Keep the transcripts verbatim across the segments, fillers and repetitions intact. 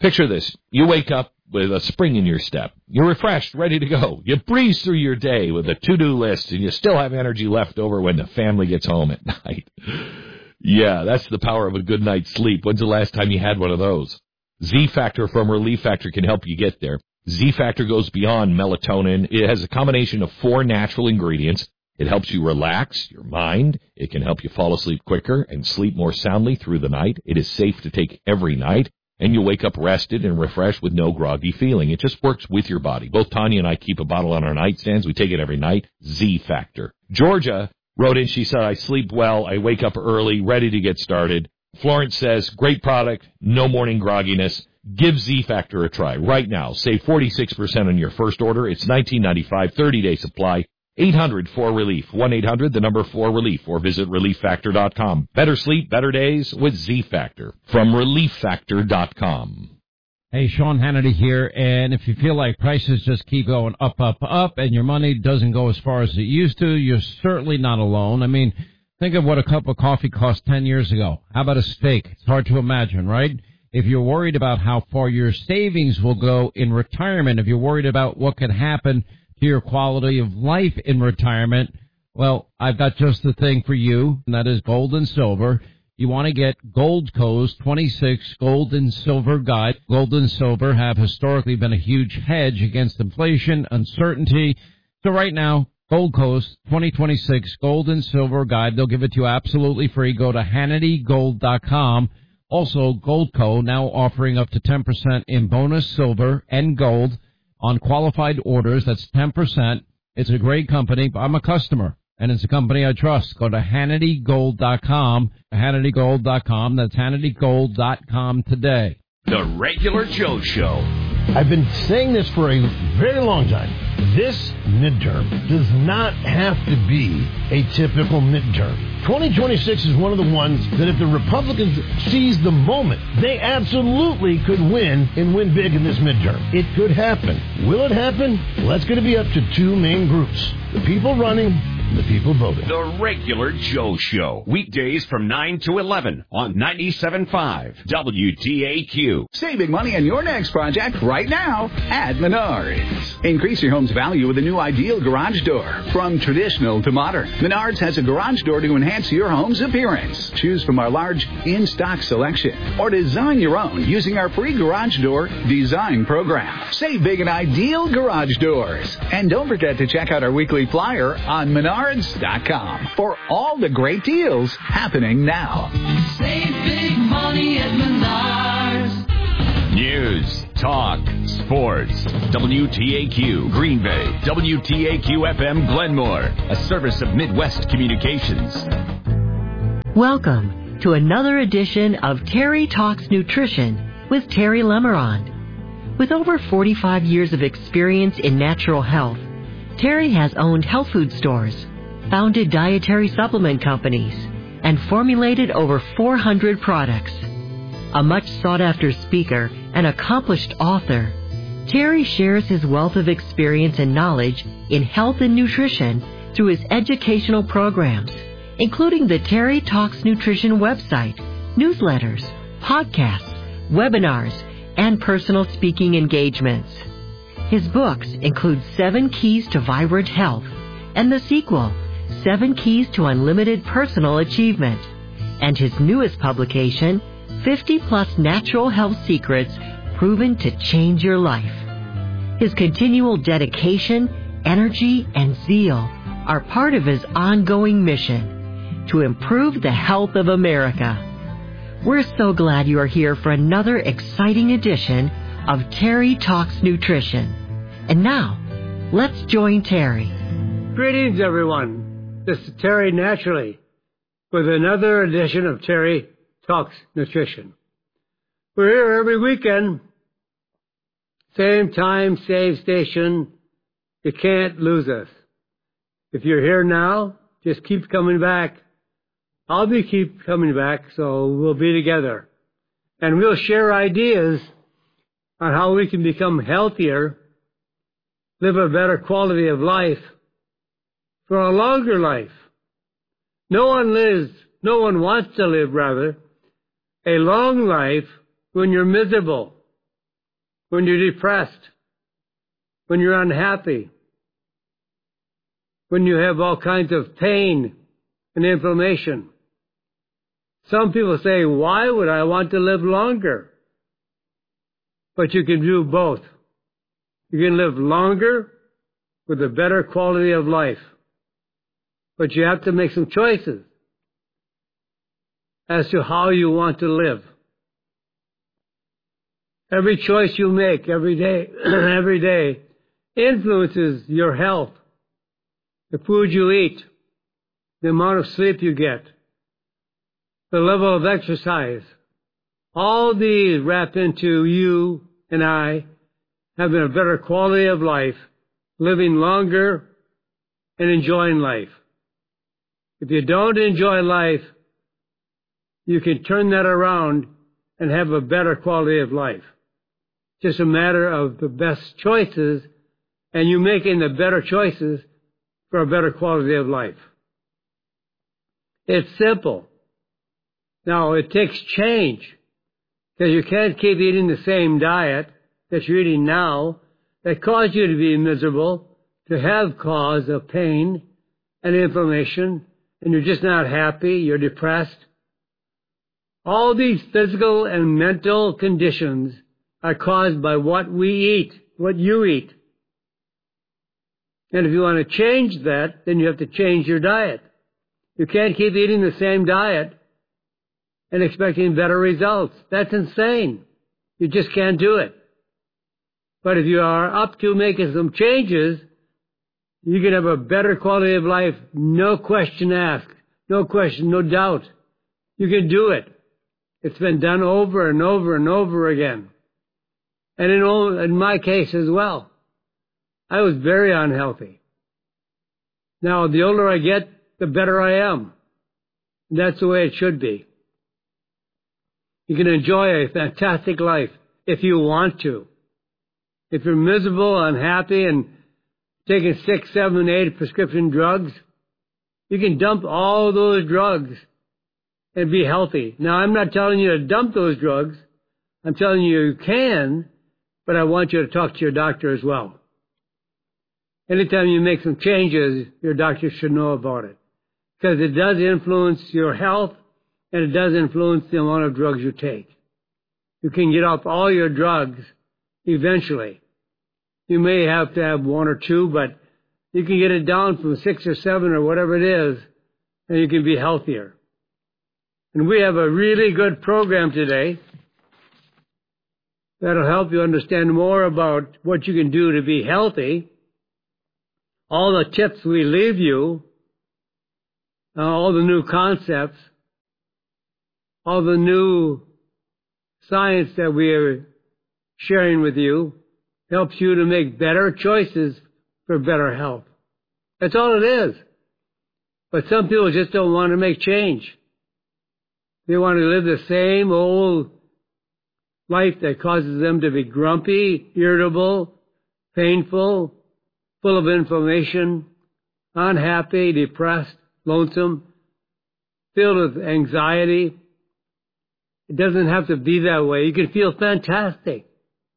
Picture this. You wake up with a spring in your step. You're refreshed, ready to go. You breeze through your day with a to-do list, and you still have energy left over when the family gets home at night. Yeah, that's the power of a good night's sleep. When's the last time you had one of those? Z-Factor from Relief Factor can help you get there. Z-Factor goes beyond melatonin. It has a combination of four natural ingredients. It helps you relax your mind. It can help you fall asleep quicker and sleep more soundly through the night. It is safe to take every night, and you'll wake up rested and refreshed with no groggy feeling. It just works with your body. Both Tanya and I keep a bottle on our nightstands. We take it every night. Z-Factor. Georgia wrote in, she said, I sleep well. I wake up early, ready to get started. Florence says, great product, no morning grogginess. Give Z-Factor a try right now. Save forty-six percent on your first order. It's nineteen ninety-five, thirty-day supply. eight hundred four relief, one eight hundred, the number four relief, or visit relief factor dot com. Better sleep, better days with Z-Factor from relief factor dot com. Hey, Sean Hannity here, and if you feel like prices just keep going up, up, up, and your money doesn't go as far as it used to, you're certainly not alone. I mean, think of what a cup of coffee cost ten years ago. How about a steak? It's hard to imagine, right? If you're worried about how far your savings will go in retirement, if you're worried about what could happen to your quality of life in retirement, well, I've got just the thing for you, and that is gold and silver. You want to get Goldco's twenty-six Gold and Silver Guide. Gold and silver have historically been a huge hedge against inflation, uncertainty. So right now, Goldco's twenty twenty-six Gold and Silver Guide, they'll give it to you absolutely free. Go to Hannity Gold dot com. Also, Goldco now offering up to ten percent in bonus silver and gold on qualified orders. That's ten percent. It's a great company. I'm a customer, and it's a company I trust. Go to Hannity Gold dot com, Hannity Gold dot com. That's Hannity Gold dot com today. The Regular Joe Show. I've been saying this for a very long time. This midterm does not have to be a typical midterm. twenty twenty-six is one of the ones that if the Republicans seize the moment, they absolutely could win and win big in this midterm. It could happen. Will it happen? Well, that's going to be up to two main groups. The people running and the people voting. The Regular Joe Show. Weekdays from nine to eleven on ninety-seven point five W T A Q. Saving money on your next project right now at Menards. Increase your home's value with a new ideal garage door. From traditional to modern, Menards has a garage door to enhance your home's appearance. Choose from our large in-stock selection or design your own using our free garage door design program. Save big and ideal garage doors. And don't forget to check out our weekly flyer on menards dot com for all the great deals happening now. Save big money at Menards. News, talk, sports. W T A Q Green Bay. W T A Q F M Glenmore. A service of Midwest Communications. Welcome to another edition of Terry Talks Nutrition with Terry Lemerond. With over forty-five years of experience in natural health, Terry has owned health food stores, founded dietary supplement companies, and formulated over four hundred products. A much sought-after speaker and accomplished author, Terry shares his wealth of experience and knowledge in health and nutrition through his educational programs, including the Terry Talks Nutrition website, newsletters, podcasts, webinars, and personal speaking engagements. His books include Seven Keys to Vibrant Health and the sequel, Seven Keys to Unlimited Personal Achievement, and his newest publication, fifty plus Natural Health Secrets Proven to Change Your Life. His continual dedication, energy, and zeal are part of his ongoing mission to improve the health of America. We're so glad you are here for another exciting edition of Terry Talks Nutrition. And now, let's join Terry. Greetings, everyone. This is Terry Naturally with another edition of Terry Talks Nutrition. We're here every weekend, same time, same station. You can't lose us. If you're here now, just keep coming back. I'll be keep coming back, so we'll be together. And we'll share ideas on how we can become healthier, live a better quality of life, for a longer life. No one lives, no one wants to live, rather, a long life when you're miserable, when you're depressed, when you're unhappy, when you have all kinds of pain and inflammation. Some people say, why would I want to live longer? But you can do both. You can live longer with a better quality of life. But you have to make some choices as to how you want to live. Every choice you make every day, every day, influences your health, the food you eat, the amount of sleep you get, the level of exercise. All these wrap into you and I having a better quality of life, living longer, and enjoying life. If you don't enjoy life, you can turn that around and have a better quality of life. Just a matter of the best choices and you making the better choices for a better quality of life. It's simple. Now, it takes change because you can't keep eating the same diet that you're eating now that caused you to be miserable, to have cause of pain and inflammation, and you're just not happy, you're depressed. All these physical and mental conditions are caused by what we eat, what you eat. And if you want to change that, then you have to change your diet. You can't keep eating the same diet and expecting better results. That's insane. You just can't do it. But if you are up to making some changes, you can have a better quality of life, no question asked, no question, no doubt. You can do it. It's been done over and over and over again. And in, all, in my case as well, I was very unhealthy. Now, the older I get, the better I am. That's the way it should be. You can enjoy a fantastic life if you want to. If you're miserable, unhappy, and taking six, seven, eight prescription drugs, you can dump all those drugs and be healthy. Now, I'm not telling you to dump those drugs. I'm telling you you can, but I want you to talk to your doctor as well. Anytime you make some changes, your doctor should know about it, because it does influence your health and it does influence the amount of drugs you take. You can get off all your drugs eventually. You may have to have one or two, but you can get it down from six or seven or whatever it is, and you can be healthier. And we have a really good program today that'll help you understand more about what you can do to be healthy. All the tips we leave you, uh, all the new concepts, all the new science that we are sharing with you helps you to make better choices for better health. That's all it is. But some people just don't want to make change. They want to live the same old life that causes them to be grumpy, irritable, painful, full of inflammation, unhappy, depressed, lonesome, filled with anxiety. It doesn't have to be that way. You can feel fantastic.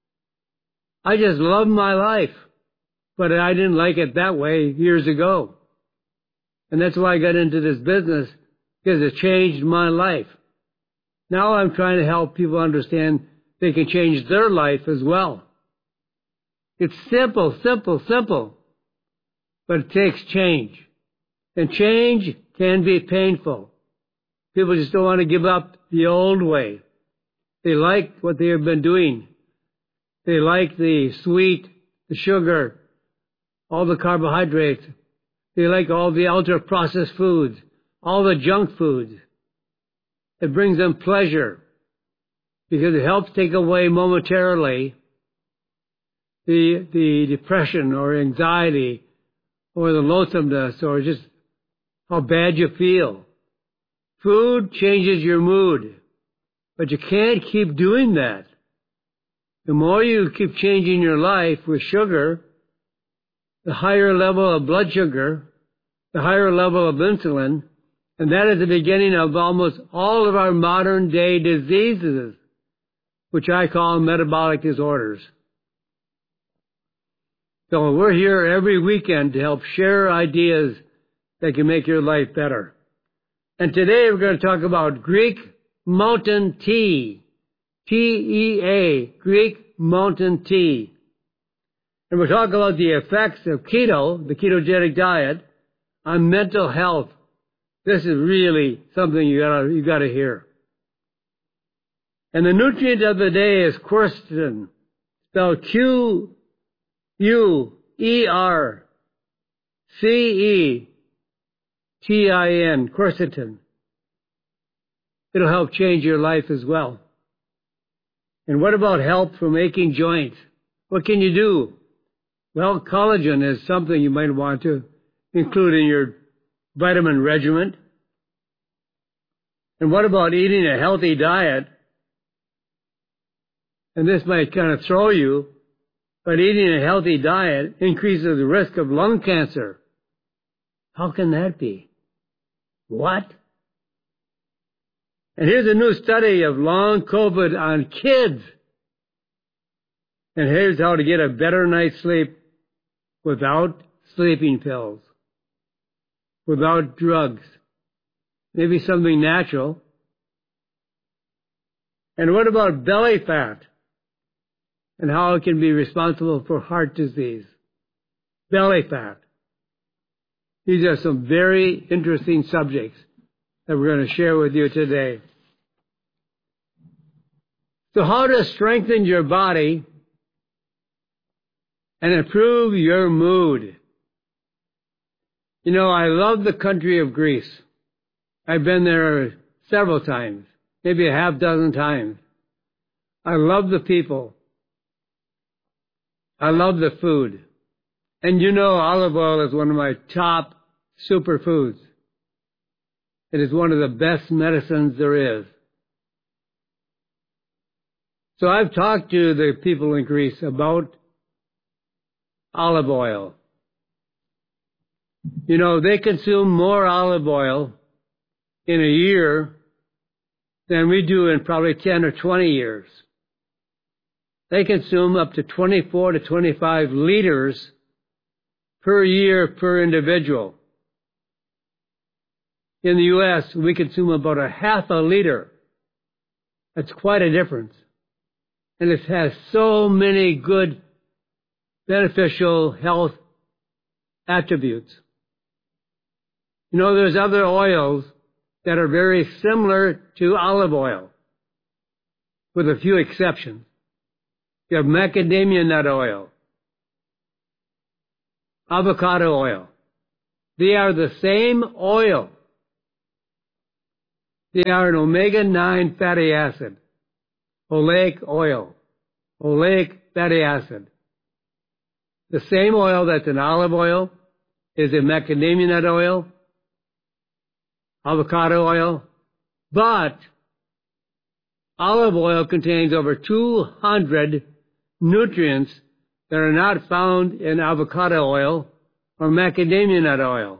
I just love my life, but I didn't like it that way years ago. And that's why I got into this business, because it changed my life. Now I'm trying to help people understand they can change their life as well. It's simple, simple, simple, but it takes change. And change can be painful. People just don't want to give up the old way. They like what they have been doing. They like the sweet, the sugar, all the carbohydrates. They like all the ultra-processed foods, all the junk foods. It brings them pleasure because it helps take away momentarily the, the depression or anxiety or the lonesomeness or just how bad you feel. Food changes your mood, but you can't keep doing that. The more you keep changing your life with sugar, the higher level of blood sugar, the higher level of insulin, and that is the beginning of almost all of our modern day diseases, which I call metabolic disorders. So we're here every weekend to help share ideas that can make your life better. And today we're going to talk about Greek Mountain Tea. T E A, Greek Mountain Tea. And we'll talk about the effects of keto, the ketogenic diet, on mental health. This is really something you gotta, you gotta hear. And the nutrient of the day is quercetin, spelled Q U E R C E T I N, quercetin. It'll help change your life as well. And what about help from aching joints? What can you do? Well, collagen is something you might want to include in your vitamin regimen. And what about eating a healthy diet? And this might kind of throw you, but eating a healthy diet increases the risk of lung cancer. How can that be? What? And here's a new study of long COVID on kids. And here's how to get a better night's sleep without sleeping pills, without drugs, maybe something natural. And what about belly fat and how it can be responsible for heart disease? Belly fat. These are some very interesting subjects that we're going to share with you today. So how to strengthen your body and improve your mood. You know, I love the country of Greece. I've been there several times, maybe a half dozen times. I love the people. I love the food. And you know, olive oil is one of my top superfoods. It is one of the best medicines there is. So I've talked to the people in Greece about olive oil. You know, they consume more olive oil in a year than we do in probably ten or twenty years. They consume up to twenty-four to twenty-five liters per year per individual. In the U S, we consume about a half a liter. That's quite a difference. And it has so many good beneficial health attributes. You know, there's other oils that are very similar to olive oil, with a few exceptions. You have macadamia nut oil, avocado oil. They are the same oil. They are an omega nine fatty acid, oleic oil, oleic fatty acid. The same oil that's in olive oil is in macadamia nut oil, avocado oil, but olive oil contains over two hundred nutrients that are not found in avocado oil or macadamia nut oil.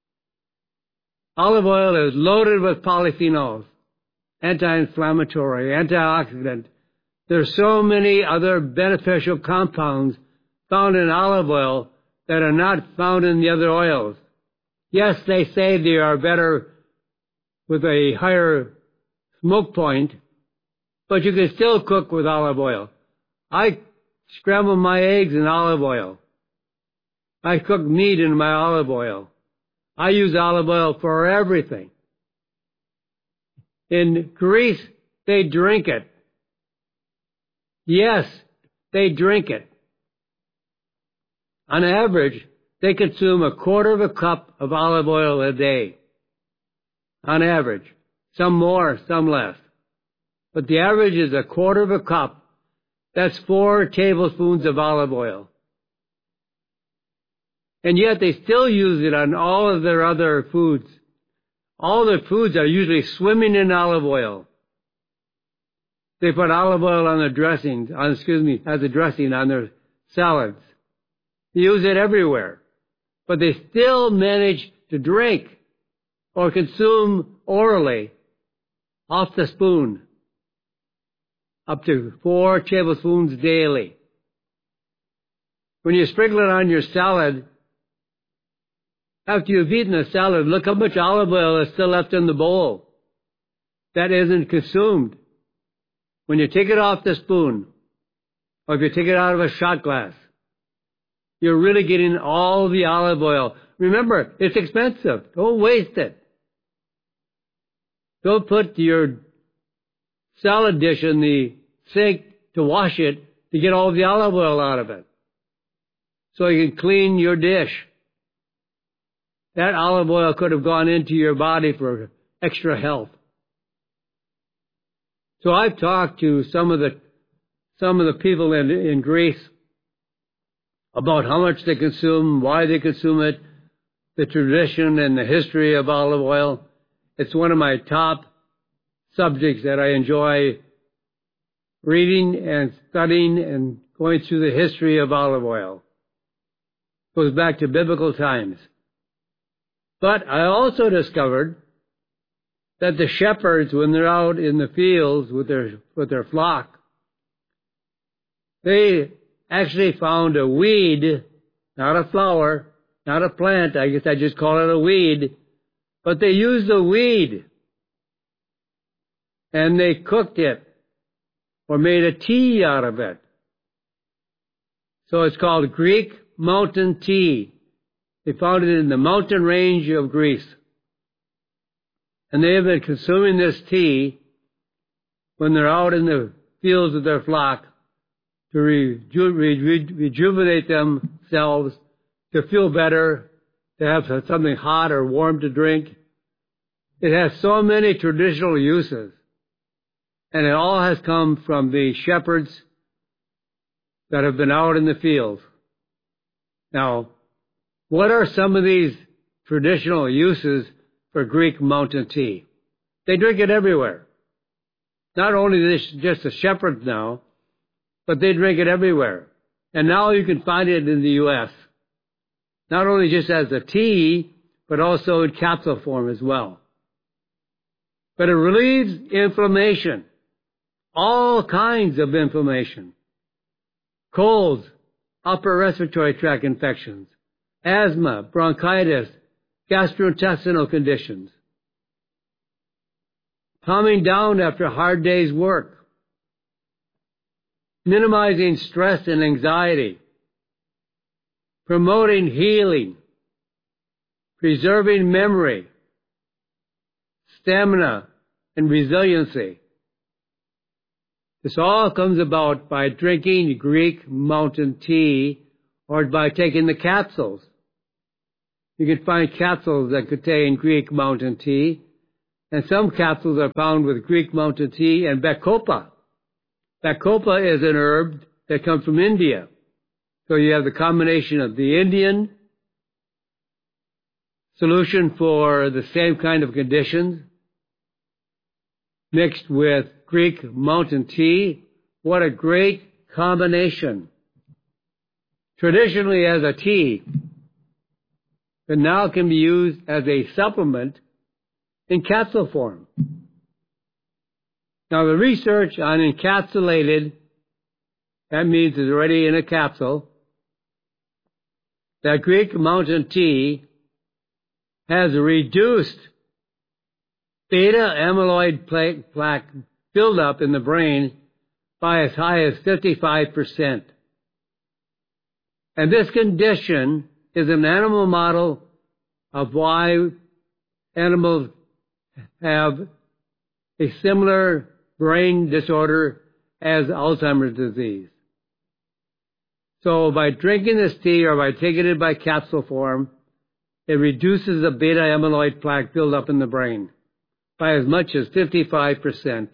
Olive oil is loaded with polyphenols, anti-inflammatory, antioxidant. There's so many other beneficial compounds found in olive oil that are not found in the other oils. Yes, they say they are better with a higher smoke point, but you can still cook with olive oil. I scramble my eggs in olive oil. I cook meat in my olive oil. I use olive oil for everything. In Greece, they drink it. Yes, they drink it. On average, they consume a quarter of a cup of olive oil a day. On average. Some more, some less. But the average is a quarter of a cup. That's four tablespoons of olive oil. And yet they still use it on all of their other foods. All their foods are usually swimming in olive oil. They put olive oil on their dressings, on, excuse me, as a dressing on their salads. They use it everywhere. But they still manage to drink or consume orally off the spoon up to four tablespoons daily. when you sprinkle it on your salad, after you've eaten the salad, look how much olive oil is still left in the bowl. That isn't consumed. When you take it off the spoon, or if you take it out of a shot glass, you're really getting all the olive oil. Remember, it's expensive. Don't waste it. Don't put your salad dish in the sink to wash it to get all the olive oil out of it, so you can clean your dish. That olive oil could have gone into your body for extra health. So I've talked to some of the some of the people in, in Greece about how much they consume, why they consume it, the tradition and the history of olive oil. It's one of my top subjects that I enjoy reading and studying and going through the history of olive oil. It goes back to biblical times. But I also discovered that the shepherds, when they're out in the fields with their with their flock, they actually found a weed, not a flower, not a plant. I guess I just call it a weed. But they used the weed and they cooked it or made a tea out of it. So it's called Greek mountain tea. They found it in the mountain range of Greece. And they have been consuming this tea when they're out in the fields of their flock to reju- reju- rejuvenate themselves, to feel better, to have something hot or warm to drink. It has so many traditional uses. And it all has come from the shepherds that have been out in the fields. Now, what are some of these traditional uses for Greek mountain tea? They drink it everywhere. Not only this, just the shepherds now, but they drink it everywhere. And now you can find it in the U S Not only just as a tea, but also in capsule form as well. But it relieves inflammation. All kinds of inflammation. Colds, upper respiratory tract infections, asthma, bronchitis, gastrointestinal conditions. Calming down after a hard day's work. Minimizing stress and anxiety. Promoting healing. Preserving memory, stamina, and resiliency. This all comes about by drinking Greek mountain tea or by taking the capsules. You can find capsules that contain Greek mountain tea, and some capsules are found with Greek mountain tea and Bacopa. Bacopa is an herb that comes from India. So you have the combination of the Indian solution for the same kind of conditions mixed with Greek mountain tea. What a great combination. Traditionally as a tea, but now can be used as a supplement in capsule form. Now the research on encapsulated, that means it's already in a capsule, that Greek mountain tea has reduced beta amyloid plaque buildup in the brain by as high as fifty-five percent. And this condition is an animal model of why animals have a similar brain disorder as Alzheimer's disease. So by drinking this tea or by taking it by capsule form, it reduces the beta amyloid plaque buildup in the brain by as much as fifty-five percent.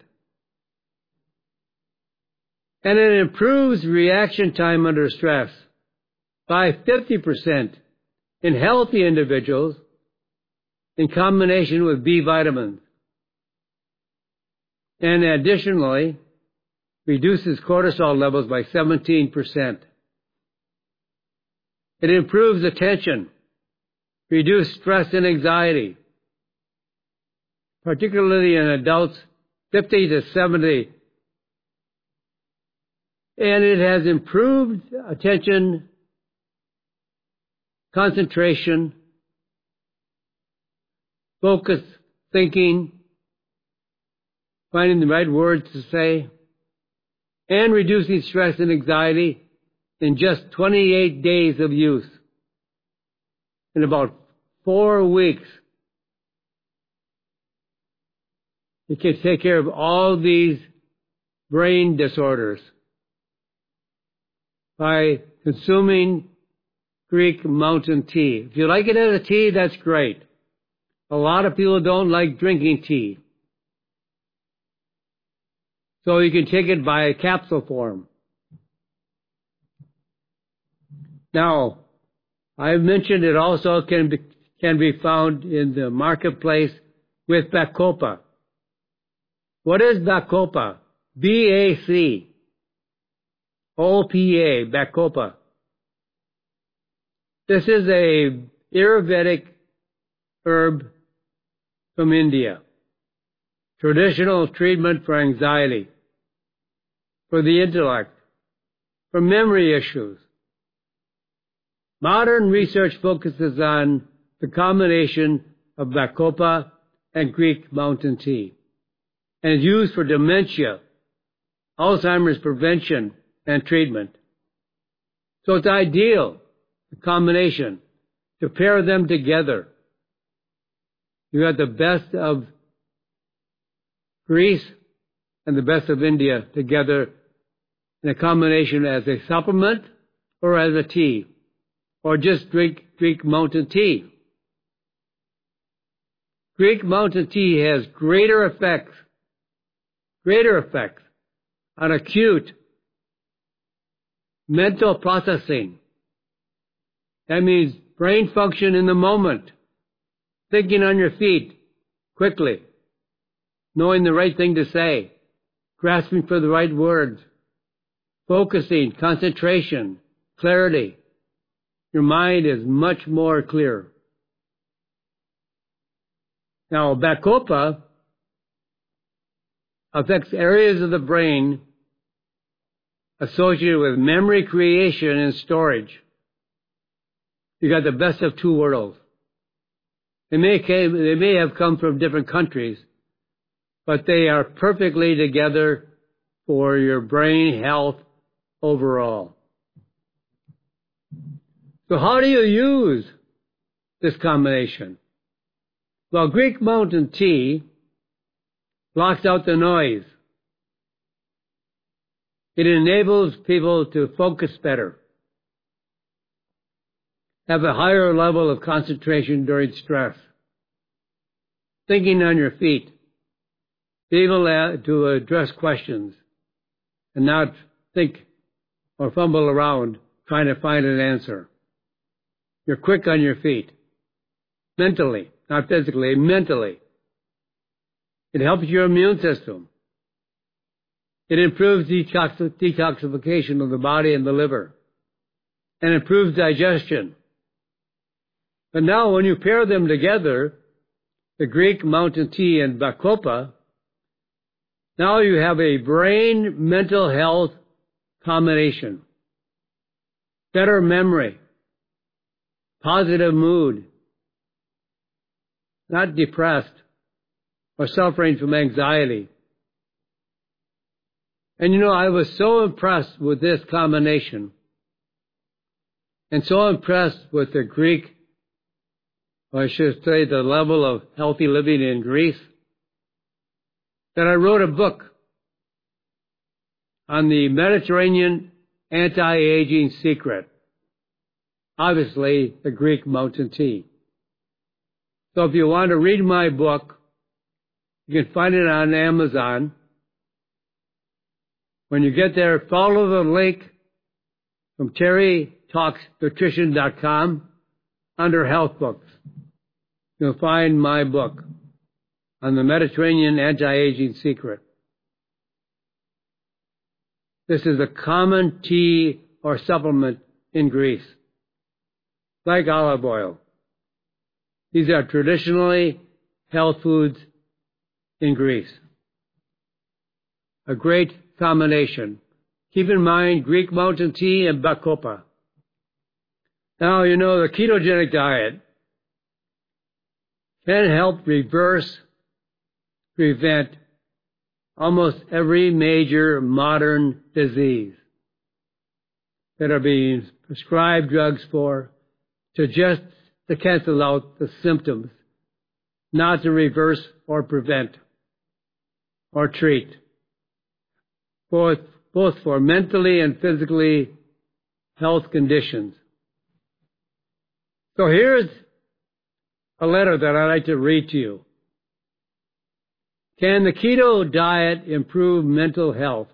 And it improves reaction time under stress by fifty percent in healthy individuals in combination with B vitamins. And additionally, reduces cortisol levels by seventeen percent. It improves attention, reduces stress and anxiety, particularly in adults fifty to seventy. And it has improved attention concentration, focus, thinking, finding the right words to say, and reducing stress and anxiety in just twenty-eight days of use. In about four weeks, it can take care of all these brain disorders by consuming Greek Mountain Tea. If you like it as a tea, that's great. A lot of people don't like drinking tea. So you can take it by a capsule form. Now, I've mentioned it also can be, can be found in the marketplace with Bacopa. What is Bacopa? B A C O P A, Bacopa. This is a Ayurvedic herb from India. Traditional treatment for anxiety, for the intellect, for memory issues. Modern research focuses on the combination of Bacopa and Greek Mountain Tea, and is used for dementia, Alzheimer's prevention and treatment. So it's ideal, the combination, to pair them together. You got the best of Greece and the best of India together in a combination as a supplement or as a tea, or just drink Greek Mountain Tea. Greek Mountain Tea has greater effects, greater effects on acute mental processing. That means brain function in the moment, thinking on your feet quickly, knowing the right thing to say, grasping for the right words, focusing, concentration, clarity. Your mind is much more clear. Now, Bacopa affects areas of the brain associated with memory creation and storage. You got the best of two worlds. They may, came, they may have come from different countries, but they are perfectly together for your brain health overall. So how do you use this combination? Well, Greek Mountain Tea blocks out the noise. It enables people to focus better, have a higher level of concentration during stress, thinking on your feet, be able to address questions and not think or fumble around trying to find an answer. You're quick on your feet, mentally, not physically, mentally. It helps your immune system. It improves detox- detoxification of the body and the liver, and improves digestion. But now when you pair them together, the Greek Mountain Tea and Bacopa, now you have a brain mental health combination. Better memory, positive mood, not depressed or suffering from anxiety. And you know, I was so impressed with this combination and so impressed with the Greek, or I should say the level of healthy living in Greece, that I wrote a book on the Mediterranean anti-aging secret. Obviously, the Greek Mountain Tea. So if you want to read my book, you can find it on Amazon. When you get there, follow the link from terry talks nutrition dot com under Health Books. You'll find my book on the Mediterranean anti-aging secret. This is a common tea or supplement in Greece, like olive oil. These are traditionally health foods in Greece. A great combination. Keep in mind Greek Mountain Tea and Bacopa. Now, you know, the ketogenic diet can help reverse, prevent almost every major modern disease that are being prescribed drugs for, to just to cancel out the symptoms, not to reverse or prevent or treat, both, both for mentally and physically health conditions. So here's a letter that I'd like to read to you. Can the keto diet improve mental health?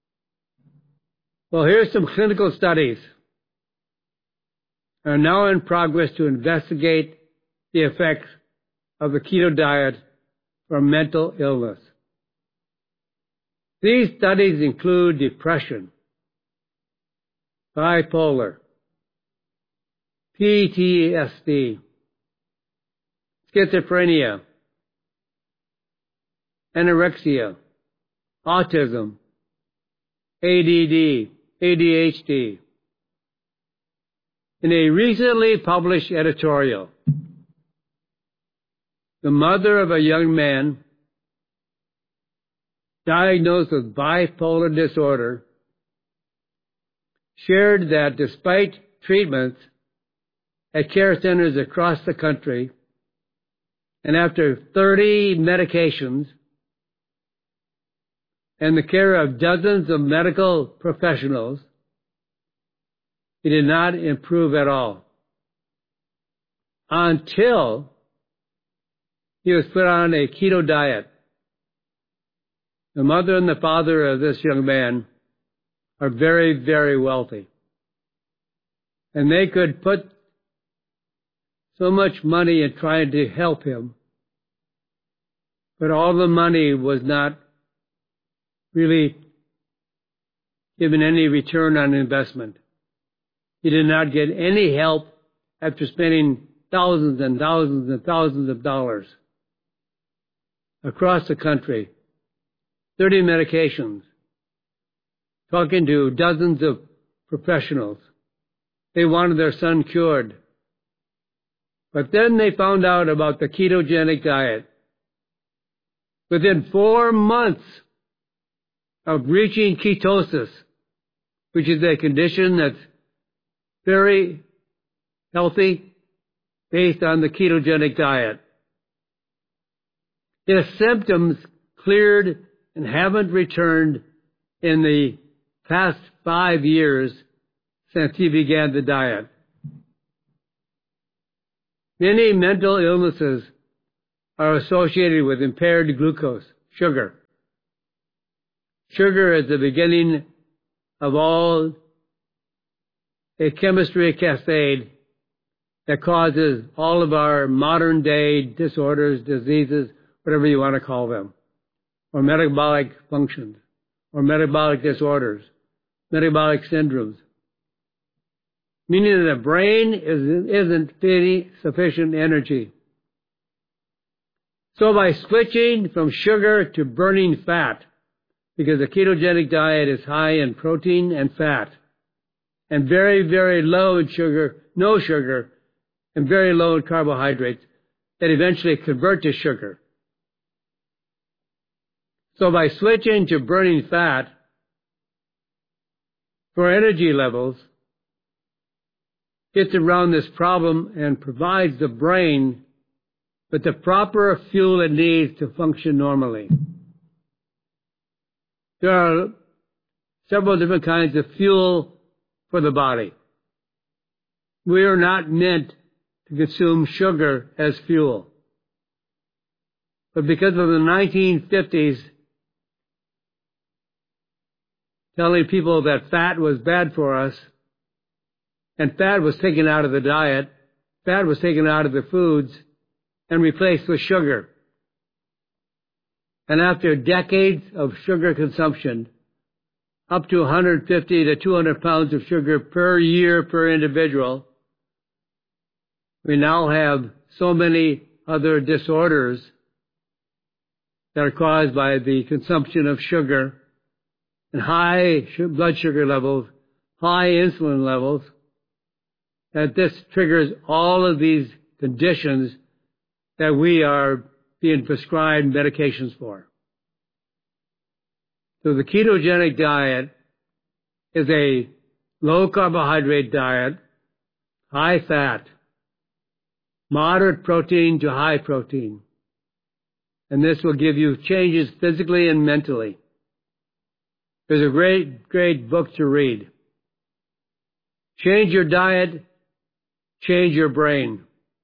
Well, here's some clinical studies that are now in progress to investigate the effects of the keto diet for mental illness. These studies include depression, bipolar, P T S D, schizophrenia, anorexia, autism, A D D, A D H D. In a recently published editorial, the mother of a young man diagnosed with bipolar disorder shared that despite treatments at care centers across the country, and after thirty medications and the care of dozens of medical professionals, he did not improve at all until he was put on a keto diet. The mother and the father of this young man are very, very wealthy. And they could put so much money in trying to help him, but all the money was not really given any return on investment. He did not get any help after spending thousands and thousands and thousands of dollars across the country, thirty medications, talking to dozens of professionals. They wanted their son cured. But then they found out about the ketogenic diet. Within four months of reaching ketosis, which is a condition that's very healthy based on the ketogenic diet, his symptoms cleared and haven't returned in the past five years since he began the diet. Many mental illnesses are associated with impaired glucose, sugar. Sugar is the beginning of all a chemistry cascade that causes all of our modern day disorders, diseases, whatever you want to call them, or metabolic functions, or metabolic disorders, metabolic syndromes, meaning that the brain is, isn't feeding sufficient energy. So by switching from sugar to burning fat, because the ketogenic diet is high in protein and fat, and very, very low in sugar, no sugar, and very low in carbohydrates, that eventually convert to sugar. So by switching to burning fat for energy levels, gets around this problem and provides the brain with the proper fuel it needs to function normally. There are several different kinds of fuel for the body. We are not meant to consume sugar as fuel. But because of the nineteen fifties telling people that fat was bad for us, and fat was taken out of the diet, fat was taken out of the foods, and replaced with sugar. And after decades of sugar consumption, up to one hundred fifty to two hundred pounds of sugar per year per individual, we now have so many other disorders that are caused by the consumption of sugar and high blood sugar levels, high insulin levels, that this triggers all of these conditions that we are being prescribed medications for. So the ketogenic diet is a low carbohydrate diet, high fat, moderate protein to high protein. And this will give you changes physically and mentally. There's a great, great book to read. Change your diet, change your brain.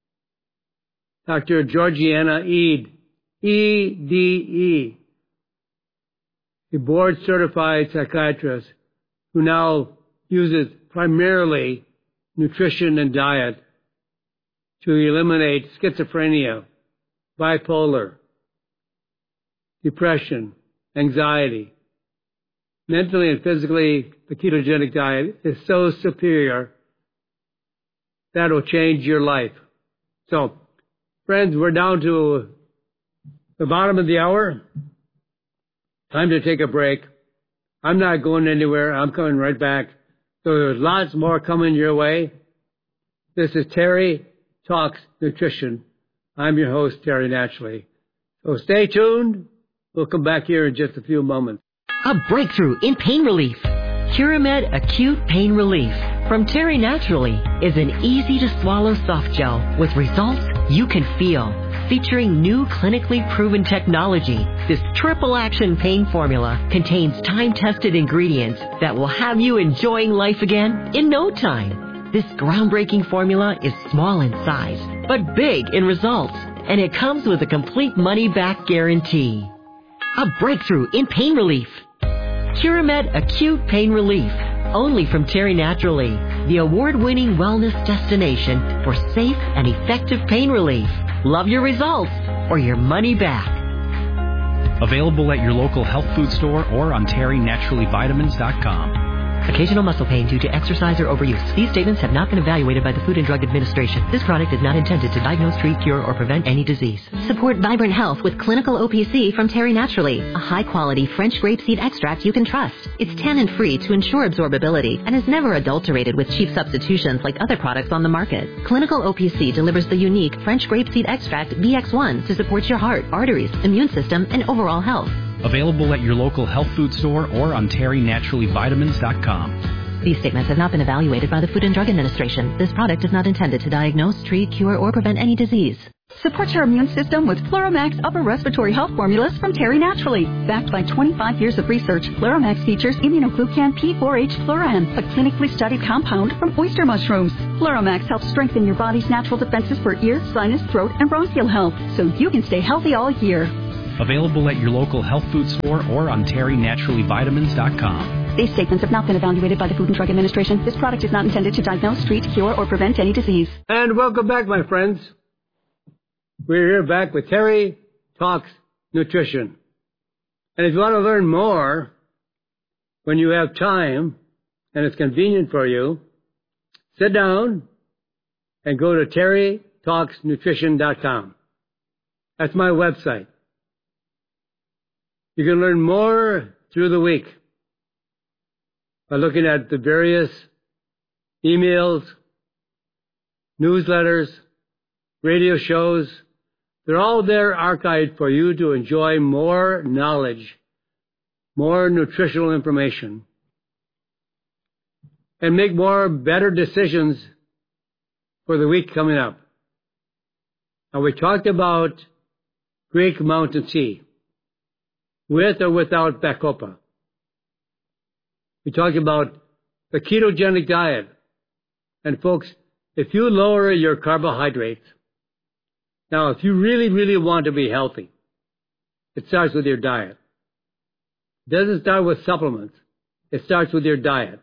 Doctor Georgiana Ede, E D E, a board-certified psychiatrist who now uses primarily nutrition and diet to eliminate schizophrenia, bipolar, depression, anxiety. Mentally and physically, the ketogenic diet is so superior that will change your life. So, friends, we're down to the bottom of the hour. Time to take a break. I'm not going anywhere. I'm coming right back. So there's lots more coming your way. This is Terry Talks Nutrition. I'm your host, Terry Naturally. So stay tuned. We'll come back here in just a few moments. A breakthrough in pain relief. Curamed Acute Pain Relief from Terry Naturally is an easy-to-swallow soft gel with results you can feel. Featuring new clinically proven technology, this triple-action pain formula contains time-tested ingredients that will have you enjoying life again in no time. This groundbreaking formula is small in size, but big in results, and it comes with a complete money-back guarantee. A breakthrough in pain relief. Curamed Acute Pain Relief, only from Terry Naturally, the award-winning wellness destination for safe and effective pain relief. Love your results or your money back. Available at your local health food store or on terry naturally vitamins dot com. Occasional muscle pain due to exercise or overuse. These statements have not been evaluated by the Food and Drug Administration. This product is not intended to diagnose, treat, cure, or prevent any disease. Support vibrant health with Clinical O P C from Terry Naturally, a high-quality French grapeseed extract you can trust. It's tannin-free to ensure absorbability and is never adulterated with cheap substitutions like other products on the market. Clinical O P C delivers the unique French grapeseed extract V X one to support your heart, arteries, immune system, and overall health. Available at your local health food store or on terry naturally vitamins dot com. These statements have not been evaluated by the Food and Drug Administration. This product is not intended to diagnose, treat, cure, or prevent any disease. Support your immune system with Fluoramax Upper Respiratory Health Formulas from Terry Naturally. Backed by twenty-five years of research, Fluoramax features immunoglucan P four H fluoran, a clinically studied compound from oyster mushrooms. Fluoramax helps strengthen your body's natural defenses for ear, sinus, throat, and bronchial health, so you can stay healthy all year. Available at your local health food store or on terry naturally vitamins dot com. These statements have not been evaluated by the Food and Drug Administration. This product is not intended to diagnose, treat, cure, or prevent any disease. And welcome back, my friends. We're here back with Terry Talks Nutrition. And if you want to learn more, when you have time and it's convenient for you, sit down and go to terry talks nutrition dot com. That's my website. You can learn more through the week by looking at the various emails, newsletters, radio shows. They're all there archived for you to enjoy more knowledge, more nutritional information, and make more better decisions for the week coming up. Now, we talked about Greek mountain tea, with or without Bacopa. We talked about the ketogenic diet. And folks, if you lower your carbohydrates, now if you really, really want to be healthy, it starts with your diet. It doesn't start with supplements. It starts with your diet.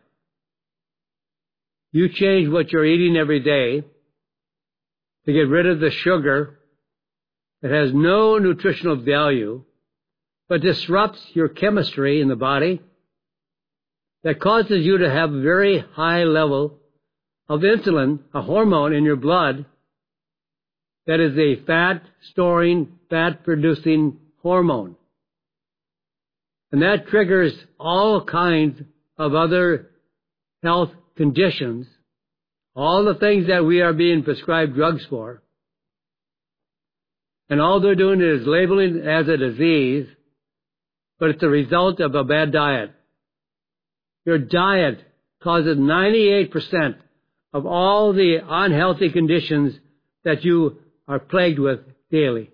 You change what you're eating every day to get rid of the sugar that has no nutritional value, but disrupts your chemistry in the body, that causes you to have a very high level of insulin, a hormone in your blood that is a fat-storing, fat-producing hormone. And that triggers all kinds of other health conditions all the things that we are being prescribed drugs for, and all they're doing is labeling it as a disease, but it's the result of a bad diet. Your diet causes ninety-eight percent of all the unhealthy conditions that you are plagued with daily.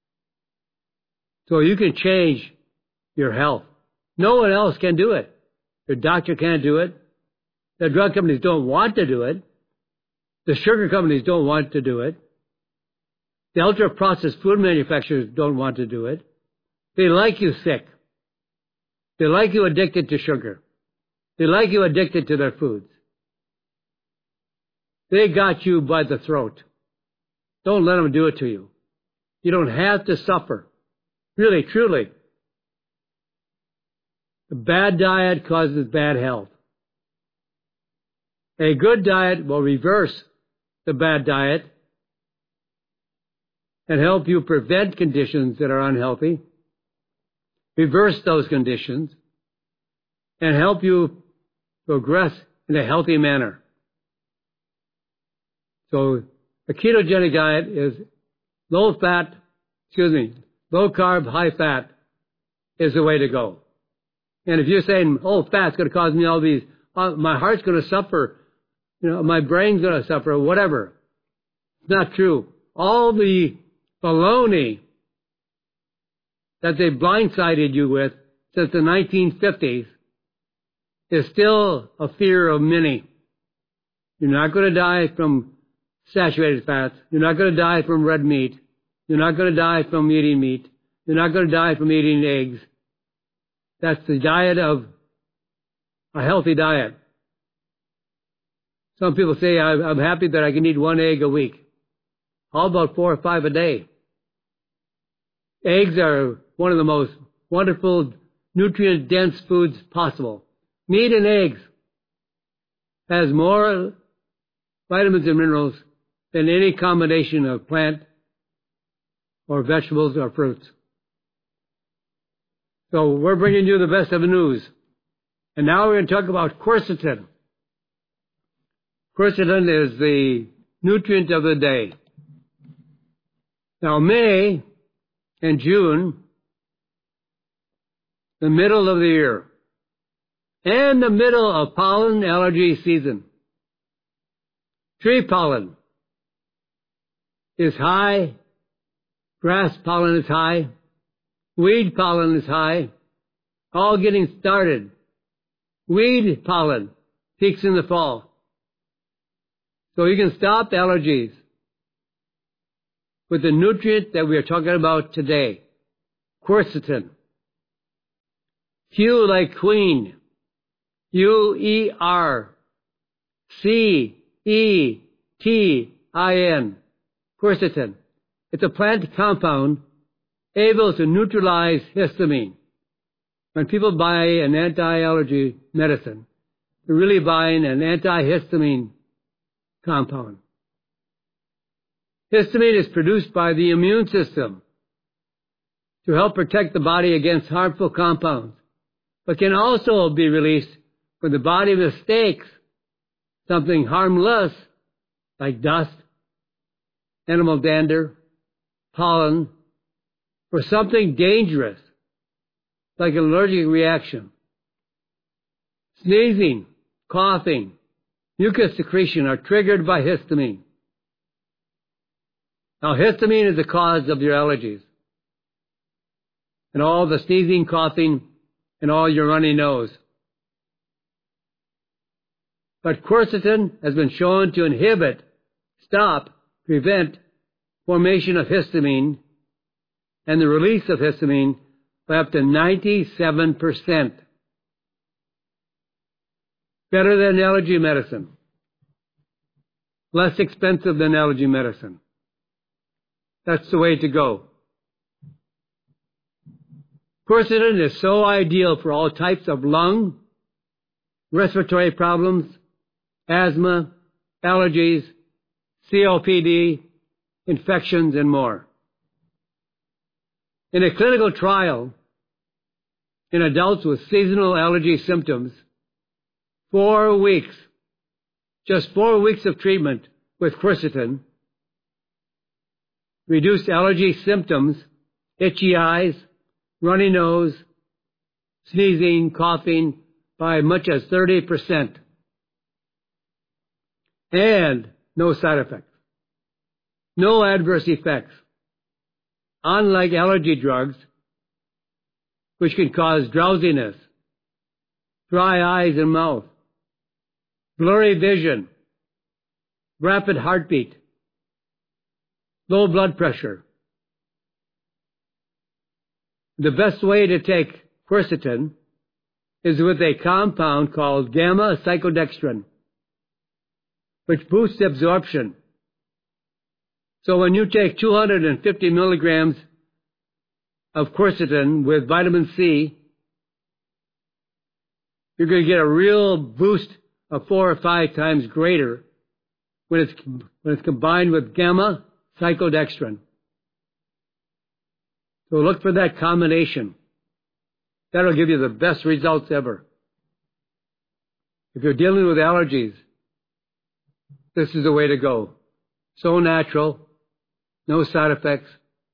So you can change your health. No one else can do it. Your doctor can't do it. The drug companies don't want to do it. The sugar companies don't want to do it. The ultra-processed food manufacturers don't want to do it. They like you sick. They like you addicted to sugar. They like you addicted to their foods. They got you by the throat. Don't let them do it to you. You don't have to suffer. Really, truly. A bad diet causes bad health. A good diet will reverse the bad diet and help you prevent conditions that are unhealthy, reverse those conditions, and help you progress in a healthy manner. So a ketogenic diet is low fat, excuse me, low carb, high fat is the way to go. And if you're saying, oh, fat's going to cause me all these, uh, my heart's going to suffer, you know, my brain's going to suffer, whatever. It's not true. All the baloney that they blindsided you with since the nineteen fifties is still a fear of many. You're not going to die from saturated fats. You're not going to die from red meat. You're not going to die from eating meat. You're not going to die from eating eggs. That's the diet of a healthy diet. Some people say, I'm happy that I can eat one egg a week. How about four or five a day? Eggs are one of the most wonderful, nutrient-dense foods possible. Meat and eggs has more vitamins and minerals than any combination of plant or vegetables or fruits. So we're bringing you the best of the news. And now we're going to talk about quercetin. Quercetin is the nutrient of the day. Now May and June, the middle of the year, and the middle of pollen allergy season. Tree pollen is high, grass pollen is high, weed pollen is high, all getting started. Weed pollen peaks in the fall. So you can stop allergies with the nutrient that we are talking about today, quercetin. Q like queen, U E R C E T I N, quercetin. It's a plant compound able to neutralize histamine. When people buy an anti-allergy medicine, they're really buying an antihistamine compound. Histamine is produced by the immune system to help protect the body against harmful compounds, but can also be released when the body mistakes something harmless like dust, animal dander, pollen, for something dangerous like an allergic reaction. Sneezing, coughing, mucus secretion are triggered by histamine. Now, histamine is the cause of your allergies and all the sneezing, coughing, and all your runny nose. But quercetin has been shown to inhibit, stop, prevent formation of histamine and the release of histamine by up to ninety-seven percent. Better than allergy medicine. Less expensive than allergy medicine. That's the way to go. Quercetin is so ideal for all types of lung, respiratory problems, asthma, allergies, C O P D, infections, and more. In a clinical trial in adults with seasonal allergy symptoms, four weeks Just four weeks of treatment with quercetin reduced allergy symptoms, itchy eyes, runny nose, sneezing, coughing by as much as thirty percent. And no side effects. No adverse effects. Unlike allergy drugs, which can cause drowsiness, dry eyes and mouth, blurry vision, rapid heartbeat, low blood pressure. The best way to take quercetin is with a compound called gamma cyclodextrin, which boosts absorption. So when you take two hundred fifty milligrams of quercetin with vitamin C, you're going to get a real boost of four or five times greater when it's, when it's combined with gamma cyclodextrin. So look for that combination. That'll give you the best results ever. If you're dealing with allergies, this is the way to go. So natural, no side effects,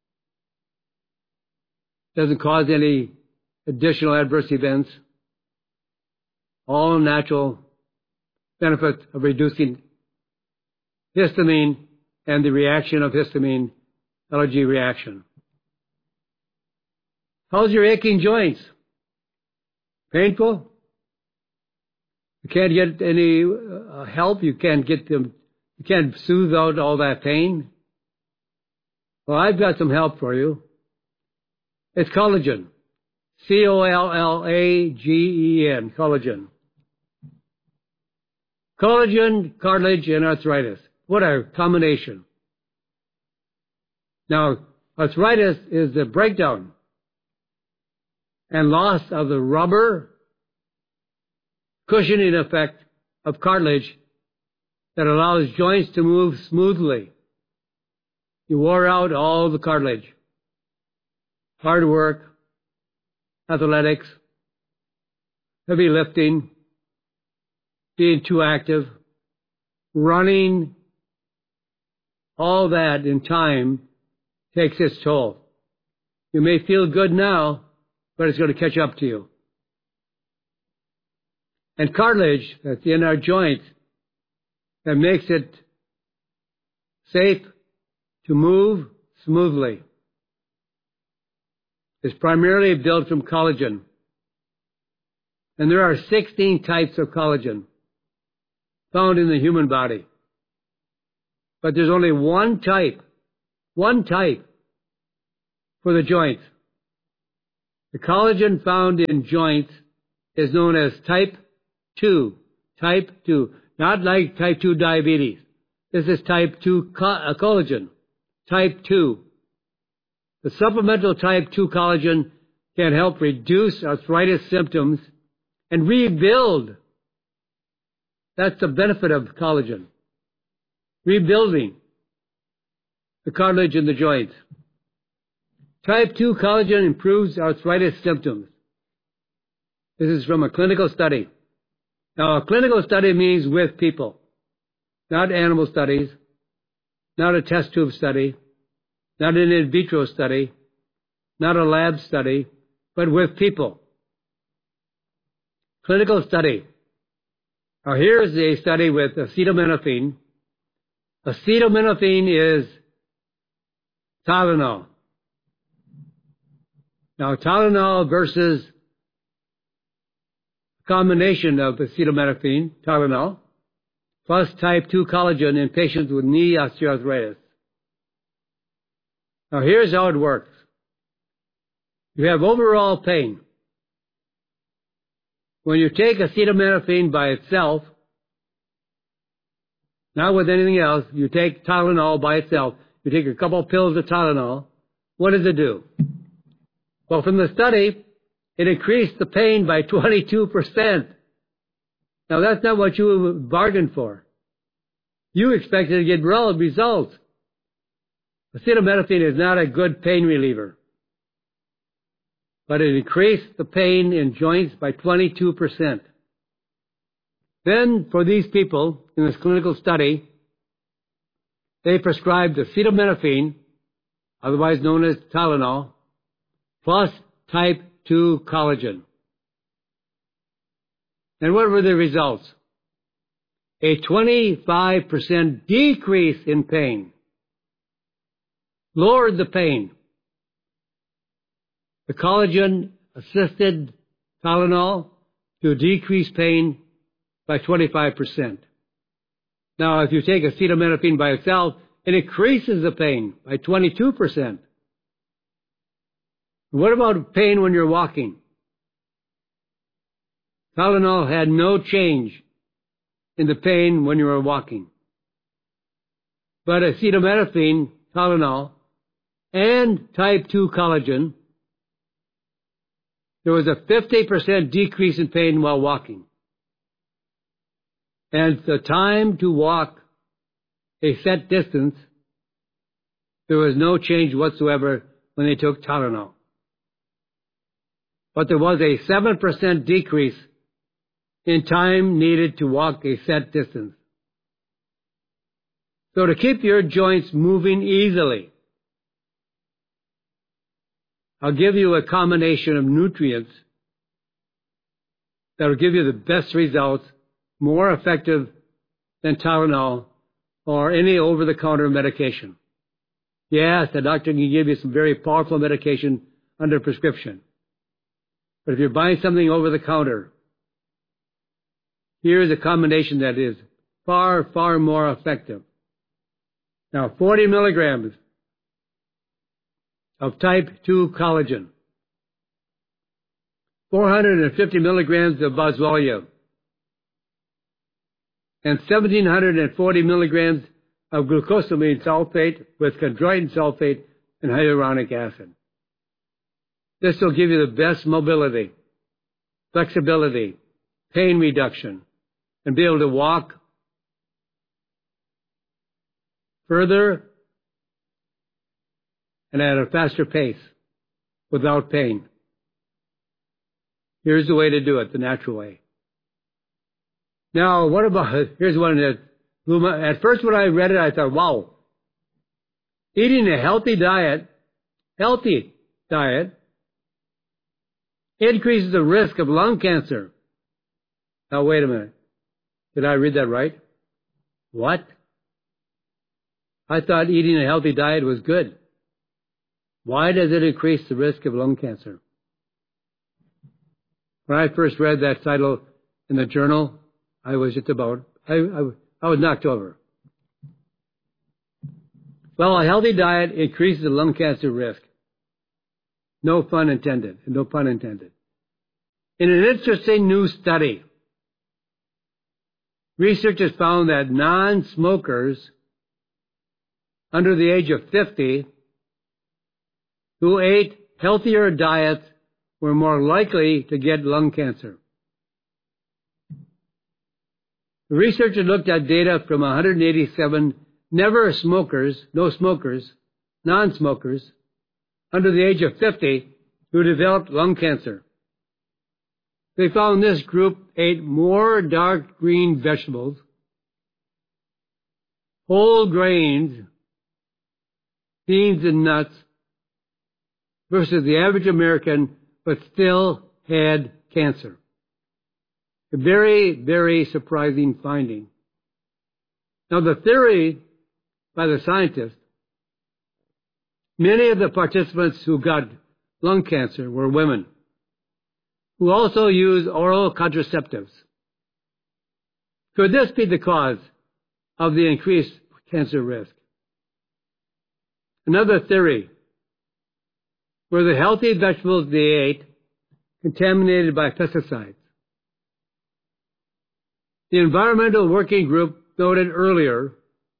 doesn't cause any additional adverse events, all natural benefit of reducing histamine and the reaction of histamine, allergy reaction. How's your aching joints? Painful? You can't get any uh, help? You can't get them, you can't soothe out all that pain? Well, I've got some help for you. It's collagen. C O L L A G E N, collagen. Collagen, cartilage, and arthritis. What a combination. Now, arthritis is the breakdown and loss of the rubber cushioning effect of cartilage that allows joints to move smoothly. You wore out all the cartilage. Hard work, athletics, heavy lifting, being too active, running, all that in time takes its toll. You may feel good now, but it's going to catch up to you. And cartilage that's in our joints that makes it safe to move smoothly is primarily built from collagen. And there are sixteen types of collagen found in the human body. But there's only one type, one type for the joints. The collagen found in joints is known as type two. Type two. Not like type two diabetes. This is type two co- uh, collagen. Type two. The supplemental type two collagen can help reduce arthritis symptoms and rebuild. That's the benefit of collagen. Rebuilding the cartilage in the joints. Type two collagen improves arthritis symptoms. This is from a clinical study. Now, a clinical study means with people, not animal studies, not a test tube study, not an in vitro study, not a lab study, but with people. Clinical study. Now, here's a study with acetaminophen. Acetaminophen is Tylenol. Now, Tylenol versus a combination of acetaminophen, Tylenol, plus type two collagen in patients with knee osteoarthritis. Now, here's how it works. You have overall pain. When you take acetaminophen by itself, not with anything else, you take Tylenol by itself. You take a couple of pills of Tylenol. What does it do? Well, from the study, it increased the pain by twenty-two percent. Now, that's not what you bargained for. You expected to get results. Acetaminophen is not a good pain reliever, but it increased the pain in joints by twenty-two percent. Then, for these people in this clinical study, they prescribed acetaminophen, otherwise known as Tylenol, plus type two collagen. And what were the results? A twenty-five percent decrease in pain. Lowered the pain. The collagen-assisted Tylenol to decrease pain by twenty-five percent. Now, if you take acetaminophen by itself, it increases the pain by twenty-two percent. What about pain when you're walking? Tylenol had no change in the pain when you were walking. But acetaminophen, Tylenol, and type two collagen, there was a fifty percent decrease in pain while walking. And the time to walk a set distance, there was no change whatsoever when they took Tylenol. But there was a seven percent decrease in time needed to walk a set distance. So to keep your joints moving easily, I'll give you a combination of nutrients that will give you the best results, more effective than Tylenol or any over-the-counter medication. Yes, the doctor can give you some very powerful medication under prescription. But if you're buying something over-the-counter, here's a combination that is far, far more effective. Now, forty milligrams of type two collagen, four hundred fifty milligrams of boswellia, and one thousand seven hundred forty milligrams of glucosamine sulfate with chondroitin sulfate and hyaluronic acid. This will give you the best mobility, flexibility, pain reduction, and be able to walk further and at a faster pace without pain. Here's the way to do it, the natural way. Now, what about, here's one that, at first when I read it, I thought, wow, eating a healthy diet, healthy diet, increases the risk of lung cancer. Now, wait a minute. Did I read that right? What? I thought eating a healthy diet was good. Why does it increase the risk of lung cancer? When I first read that title in the journal, I was just about, I, I, I was knocked over. Well, a healthy diet increases the lung cancer risk. No pun intended. No pun intended. In an interesting new study, researchers found that non-smokers under the age of fifty who ate healthier diets were more likely to get lung cancer. The researchers looked at data from one hundred eighty-seven never smokers, no smokers, non-smokers, under the age of fifty who developed lung cancer. They found this group ate more dark green vegetables, whole grains, beans and nuts, versus the average American, but still had cancer. A very, very surprising finding. Now, the theory by the scientists, many of the participants who got lung cancer were women who also use oral contraceptives. Could this be the cause of the increased cancer risk? Another theory, were the healthy vegetables they ate contaminated by pesticides? The Environmental Working Group noted earlier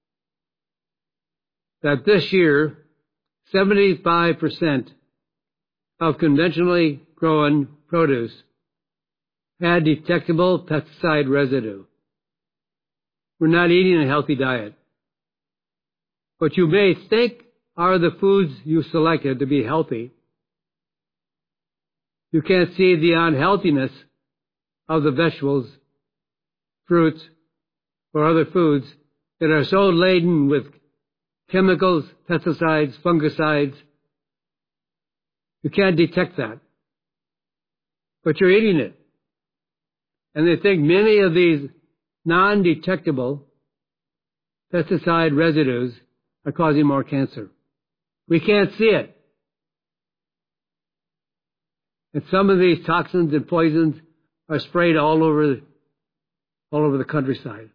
that this year, seventy-five percent of conventionally grown produce had detectable pesticide residue. We're not eating a healthy diet. What you may think are the foods you selected to be healthy, you can't see the unhealthiness of the vegetables, fruits, or other foods that are so laden with chemicals, pesticides, fungicides, you can't detect that. But you're eating it. And they think many of these non-detectable pesticide residues are causing more cancer. We can't see it. And some of these toxins and poisons are sprayed all over, all over the countryside.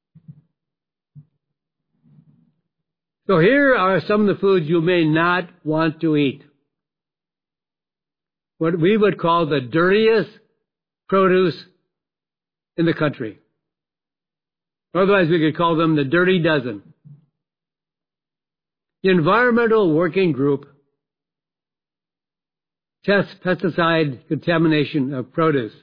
So here are some of the foods you may not want to eat. What we would call the dirtiest produce in the country. Otherwise, we could call them the dirty dozen. The Environmental Working Group tests pesticide contamination of produce.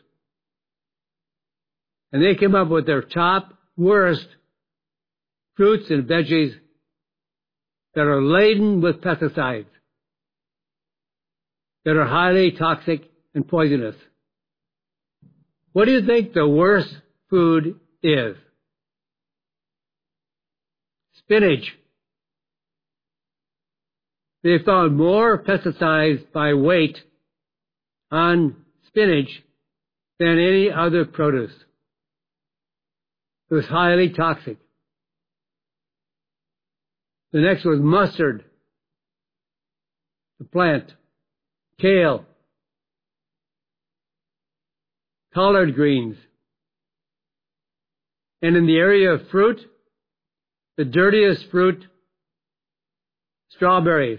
And they came up with their top worst fruits and veggies that are laden with pesticides, that are highly toxic and poisonous. What do you think the worst food is? Spinach. They found more pesticides by weight on spinach than any other produce. It was highly toxic. The next was mustard, the plant, kale, collard greens. And in the area of fruit, the dirtiest fruit, strawberries.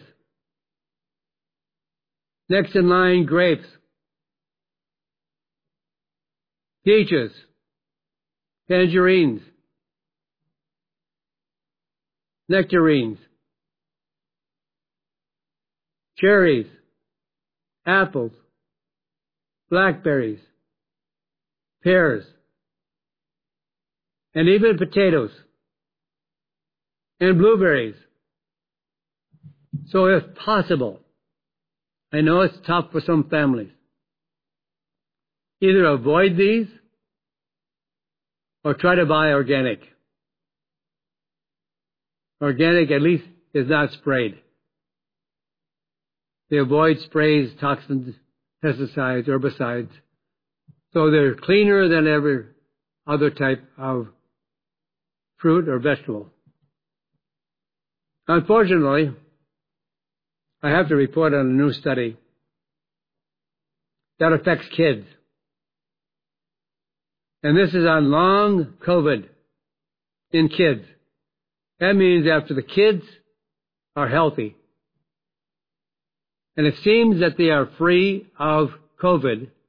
Next in line, grapes, peaches, tangerines, nectarines, cherries, apples, blackberries, pears, and even potatoes and blueberries. So if possible, I know it's tough for some families, either avoid these or try to buy organic. Organic at least is not sprayed. They avoid sprays, toxins, pesticides, herbicides. So they're cleaner than every other type of fruit or vegetable. Unfortunately, I have to report on a new study that affects kids. And this is on long COVID in kids. That means after the kids are healthy, and it seems that they are free of COVID